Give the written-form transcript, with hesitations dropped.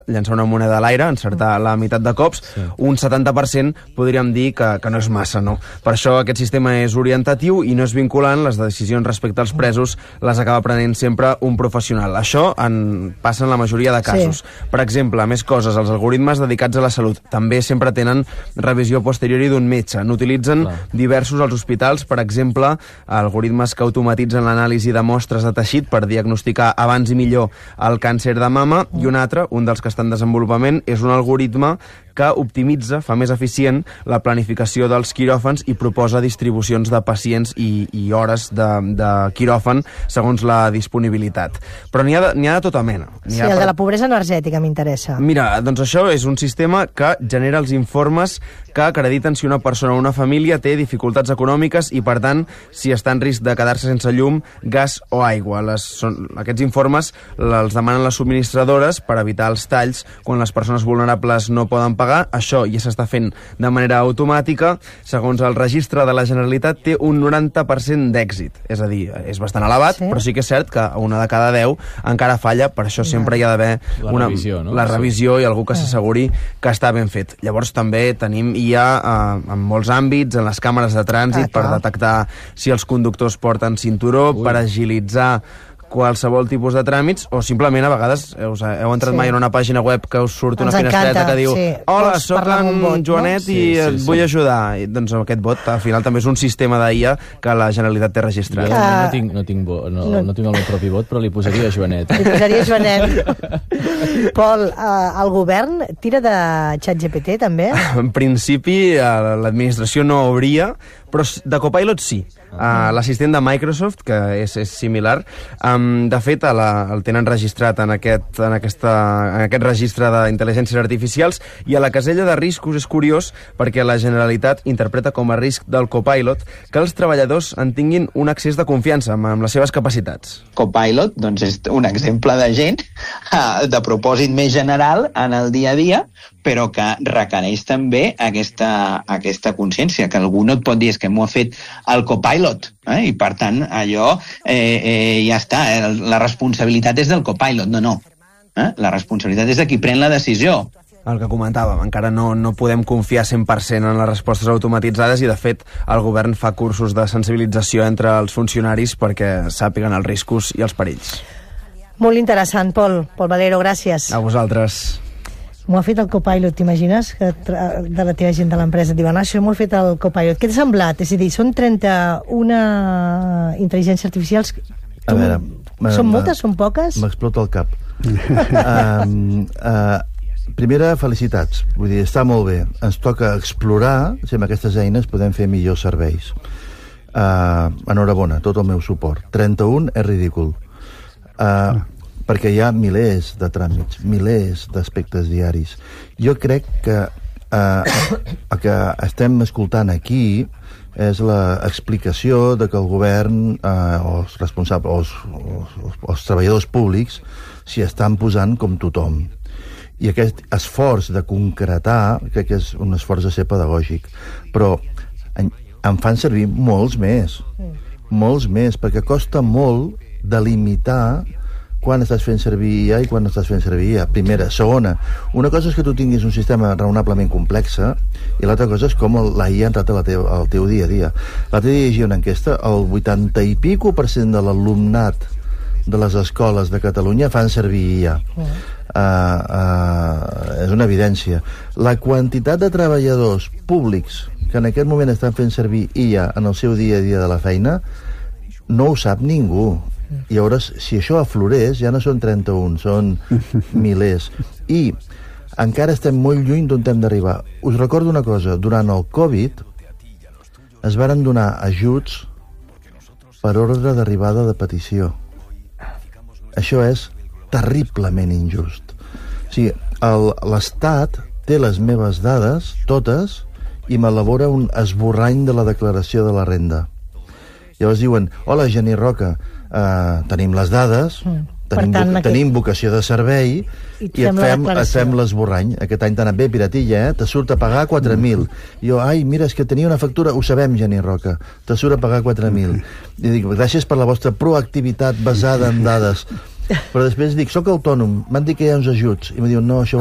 llançar una moneda a l'aire, encertar la meitat de cops, un 70% podríem dir que no és massa, no? Per això aquest sistema és orientatiu i no és vinculant, les decisions respecte als presos les acaba prenent sempre un professional. Això passa en la majoria de casos. Per exemple, més coses, els algoritmes dedicats a la salut també sempre tenen revisió posteriori d'un metge. N'utilitzen diversos als hospitals, per exemple, algoritmes que automatitzen l'anàlisi de mostres de teixit per diagnosticar abans i millor el càncer de mama, i un altre, un dels que està en desenvolupament, és un algoritme que optimitza, fa més eficient la planificació dels quiròfans i proposa distribucions de pacients i hores de quiròfan segons la disponibilitat. Però n'hi ha de tota mena. El de la pobresa energètica m'interessa. Mira, doncs això és un sistema que genera els informes que acrediten si una persona o una família té dificultats econòmiques i, per tant, si està en risc de quedar-se sense llum, gas o aigua. Aquests informes els demanen les subministradores per evitar els talls quan les persones vulnerables no poden pagar. Això ja s'està fent de manera automàtica. Segons el registre de la Generalitat, té un 90% d'èxit. És a dir, és bastant elevat, però sí que és cert que una de cada 10 encara falla. Per això sempre hi ha d'haver la revisió i algú que s'asseguri que està ben fet. Llavors també tenim en molts àmbits, en les càmeres de trànsit, per detectar si els conductors porten cinturó, per agilitzar qualsevol tipus de tràmits, o simplement a vegades heu entrat mai en una pàgina web que us surt una finestreta que diu hola, soc en Joanet i et vull ajudar. Doncs aquest bot al final també és un sistema d'IA que la Generalitat té registrat. No tinc el meu propi vot, però li posaria Joanet. Li posaria Joanet. Pol, el govern tira de ChatGPT també? En principi l'administració no hauria, però de Copilot sí. L'assistent de Microsoft, que és similar, de fet el tenen registrat en aquest registre d'intel·ligències artificials, i a la casella de riscos és curiós perquè la Generalitat interpreta com a risc del Copilot que els treballadors en tinguin un accés de confiança amb les seves capacitats. Copilot doncs, és un exemple de gent de propòsit més general en el dia a dia, però que requereix també aquesta consciència, que algú no et pot dir és que m'ho ha fet el Copilot, i per tant allò ja està, la responsabilitat és del Copilot, no. La responsabilitat és de qui pren la decisió. El que comentàvem, encara no podem confiar 100% en les respostes automatitzades, i de fet el govern fa cursos de sensibilització entre els funcionaris perquè sàpiguen els riscos i els perills. Molt interessant, Pol Valero, gràcies. A vosaltres. M'ho ha fet el Copilot, t'imagines? De la teva gent de l'empresa et diuen, això m'ho ha fet el Copilot. Què t'ha semblat? És a dir, són 31 intel·ligències artificials. Són moltes? Són poques? M'explota el cap. Primera, felicitats. Vull dir, està molt bé. Ens toca explorar si amb aquestes eines podem fer millors serveis. Enhorabona, tot el meu suport. 31 és ridícul. Perquè hi ha milers de tràmits, milers d'aspectes diaris. Jo crec que el que estem escoltant aquí és l'explicació de que el govern o els responsables o els treballadors públics s'hi estan posant com tothom. I aquest esforç de concretar crec que és un esforç de ser pedagògic, però en fan servir molts més, perquè costa molt delimitar quan estàs fent servir IA i quan no estàs fent servir IA. Primera. Segona, una cosa és que tu tinguis un sistema raonablement complex, i l'altra cosa és com la IA ha entrat al teu dia a dia. L'altre dia llegia una enquesta, el 80 i pico% de l'alumnat de les escoles de Catalunya fan servir IA. És una evidència. La quantitat de treballadors públics que en aquest moment estan fent servir IA en el seu dia a dia de la feina no ho sap ningú. I llavors, si això aflorés, ja no són 31, són milers. I encara estem molt lluny d'on hem d'arribar. Us recordo una cosa, durant el Covid es varen donar ajuts per ordre d'arribada de petició. Això és terriblement injust. O sigui, l'Estat té les meves dades, totes, i m'elabora un esborrany de la declaració de la renda. Llavors diuen, hola, Geni Roca, tenim les dades, tenim vocació de servei i et fem l'esborrany. Aquest any t'ha anat bé, piratilla, te surt a pagar 4.000. I jo, mira, és que tenia una factura, ho sabem, Geni Roca, te surt a pagar 4.000. I dic, gràcies per la vostra proactivitat basada en dades. però després dic, soc autònom, m'han dit que hi ha uns ajuts, i em diuen, no, això